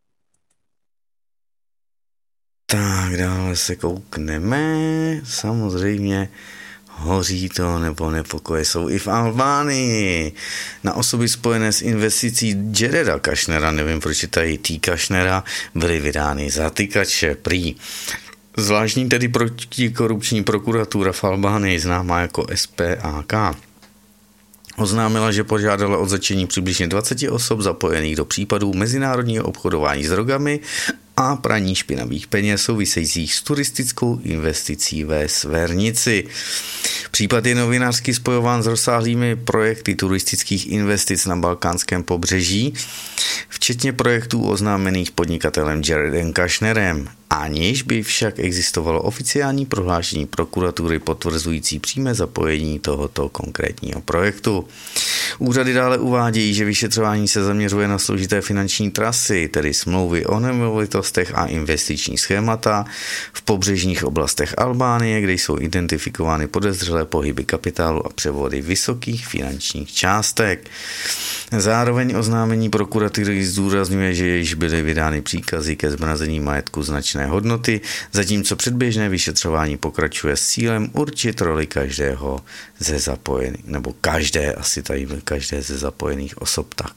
Speaker 2: Tak dále se koukneme, samozřejmě hoří to nebo nepokoje jsou i v Albánii. Na osoby spojené s investicí Jareda Kushnera, nevím proč je tady T. Kushnera, byly vydány zatykače prý. Zvláštní tedy protikorupční prokuratura v Albánii, známá jako S P A K, oznámila, že požádala o zatčení přibližně dvacet osob zapojených do případů mezinárodního obchodování s drogami a praní špinavých peněz souvisejících s turistickou investicí ve Svernici. Případ je novinářsky spojován s rozsáhlými projekty turistických investic na balkánském pobřeží, včetně projektů oznámených podnikatelem Jaredem Kushnerem, aniž by však existovalo oficiální prohlášení prokuratury potvrzující přímé zapojení tohoto konkrétního projektu. Úřady dále uvádějí, že vyšetřování se zaměřuje na složité finanční trasy, tedy smlouvy o nemovitostech a investiční schémata v pobřežních oblastech Albánie, kde jsou identifikovány podezřelé pohyby kapitálu a převody vysokých finančních částek. Zároveň oznámení prokuratury zdůrazňuje, že již byly vydány příkazy ke zmrazení majetku značné hodnoty, zatímco předběžné vyšetřování pokračuje s cílem určit roli každého ze zapojených, nebo každé, asi tady každé ze zapojených osob tak.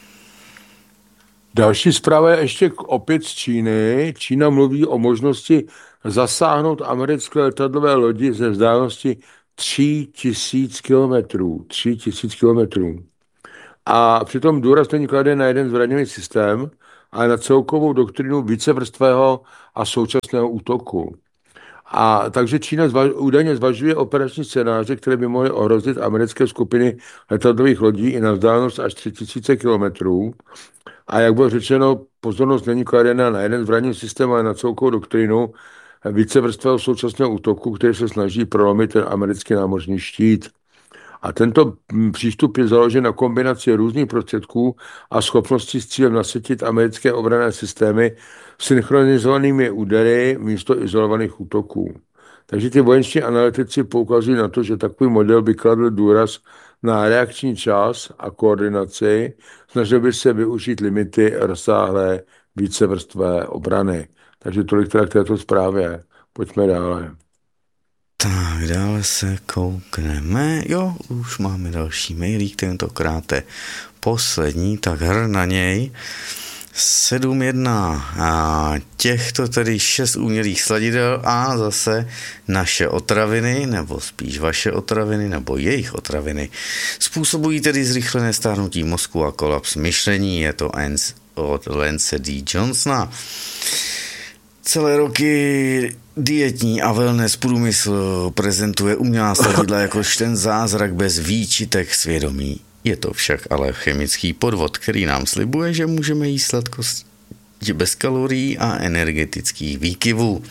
Speaker 1: Další zpráva je ještě opět z Číny. Čína mluví o možnosti zasáhnout americké letadlové lodi ze vzdálenosti tři tisíce kilometrů. tři tisíce kilometrů. A přitom důraz není kladen na jeden zbraňový systém, ale na celkovou doktrinu vícevrstvého a současného útoku. A takže Čína zvaž, údajně zvažuje operační scénáře, které by mohly ohrozit americké skupiny letadlových lodí i na vzdálenost až tři tisíce kilometrů. A jak bylo řečeno, pozornost není kladena na jeden zbraňový systém, ale na celkovou doktrinu vícevrstvého současného útoku, který se snaží prolomit ten americký námořní štít. A tento přístup je založen na kombinaci různých prostředků a schopností s cílem nasytit americké obranné systémy synchronizovanými údery místo izolovaných útoků. Takže ty vojenští analytici poukazují na to, že takový model by kladl důraz na reakční čas a koordinaci, snažil by se využít limity rozsáhlé vícevrstvé obrany. Takže tolik teda k této zprávě. Pojďme dále.
Speaker 2: Tak, dále se koukneme. Jo, už máme další mailík, tentokrát je poslední, tak hr na něj. sedm jedna. A těchto tedy šest umělých sladidel a zase naše otraviny, nebo spíš vaše otraviny, nebo jejich otraviny, způsobují tedy zrychlené stárnutí mozku a kolaps myšlení. Je to od Lance D. Johnsona. Celé roky dietní a wellness průmysl prezentuje umělá sladidla jakož ten zázrak bez výčitek svědomí. Je to však ale chemický podvod, který nám slibuje, že můžeme jíst sladkosti bez kalorií a energetických výkyvů.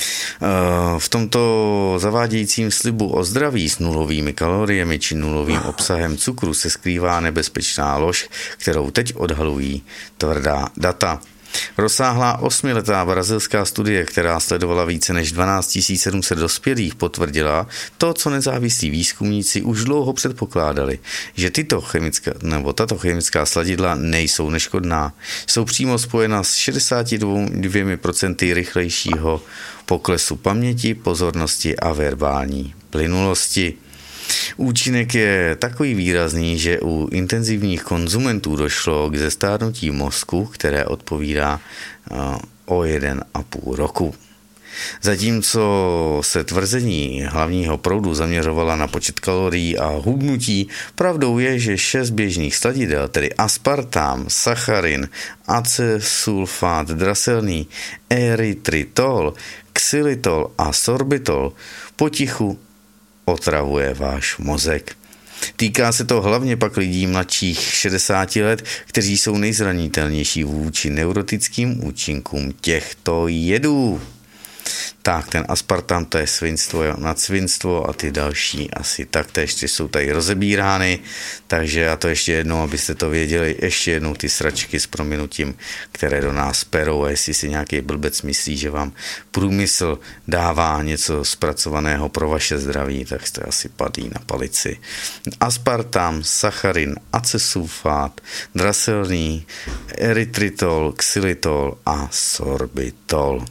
Speaker 2: V tomto zavádějícím slibu o zdraví s nulovými kaloriemi či nulovým obsahem cukru se skrývá nebezpečná lož, kterou teď odhalují tvrdá data. Rozsáhlá osmiletá brazilská studie, která sledovala více než dvanáct tisíc sedm set dospělých, potvrdila to, co nezávislí výzkumníci už dlouho předpokládali, že tyto chemická, nebo tato chemická sladidla nejsou neškodná. Jsou přímo spojena s šedesát dva procent rychlejšího poklesu paměti, pozornosti a verbální plynulosti. Účinek je takový výrazný, že u intenzivních konzumentů došlo k zestárnutí mozku, které odpovídá o jeden a půl roku. Zatímco se tvrzení hlavního proudu zaměřovala na počet kalorií a hubnutí, pravdou je, že šest běžných sladidel, tedy aspartam, sacharin, acesulfát draselný, erytritol, xylitol a sorbitol, potichu otravuje váš mozek. Týká se to hlavně pak lidí mladších šedesáti let, kteří jsou nejzranitelnější vůči neurotickým účinkům těchto jedů. Tak, ten aspartam, to je svinstvo nad svinstvo a ty další asi taktéž ty jsou tady rozebírány, takže já to ještě jednou, abyste to věděli, ještě jednou ty sračky s prominutím, které do nás perou, a jestli si nějaký blbec myslí, že vám průmysl dává něco zpracovaného pro vaše zdraví, tak jste asi padlí na palici. Aspartam, sacharin, acesulfát, draselný, erytritol, xylitol a sorbitol.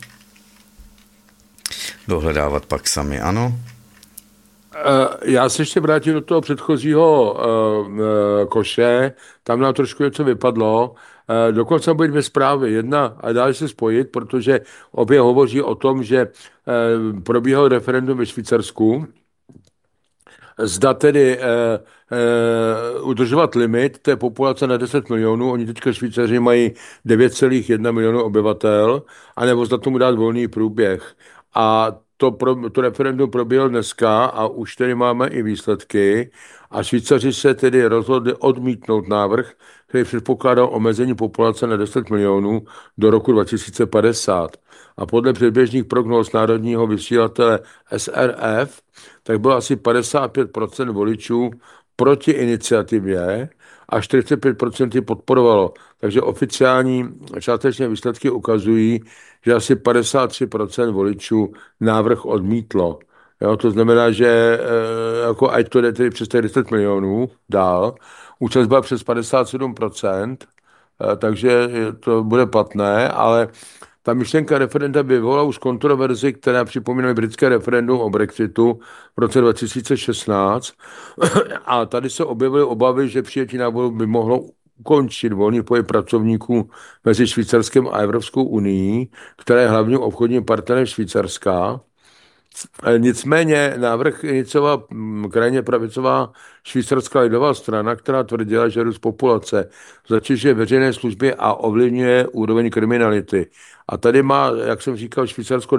Speaker 2: Dohledávat pak sami, ano?
Speaker 1: Já se ještě vrátím do toho předchozího koše, tam nám trošku něco vypadlo, dokonce bude dvě zprávy, jedna a dá se spojit, protože obě hovoří o tom, že probíhalo referendum ve Švýcarsku zda tedy eh, eh, udržovat limit té populace na deset milionů, oni teďka Švýcaři mají devět celá jedna milionu obyvatel, anebo zda tomu dát volný průběh. A to, pro, to referendum proběhlo dneska a už tedy máme i výsledky a Švýcaři se tedy rozhodli odmítnout návrh, který předpokládal omezení populace na deset milionů do roku dva tisíce padesát. A podle předběžných prognóz národního vysílatele S R F tak bylo asi padesát pět procent voličů proti iniciativě a čtyřicet pět procent ji podporovalo. Takže oficiální částečné výsledky ukazují, že asi padesát tři procent voličů návrh odmítlo. Jo, to znamená, že e, jako ať to jde tedy přes deset milionů dál, účast byla přes padesát sedm procent, e, takže to bude platné, ale ta myšlenka referenda vyvolala už kontroverzi, která připomíná britské referendum o Brexitu v roce dva tisíce šestnáct. A tady se objevily obavy, že přijetí návrhu by mohlo ukončit volný pohyb pracovníků mezi Švýcarskem a Evropskou unii, která je hlavním obchodním partnerem Švýcarska. Nicméně návrh iniciovala krajně pravicová švýcarská lidová strana, která tvrdila, že růst populace zatěžuje veřejné služby a ovlivňuje úroveň kriminality. A tady má, jak jsem říkal, Švýcarsko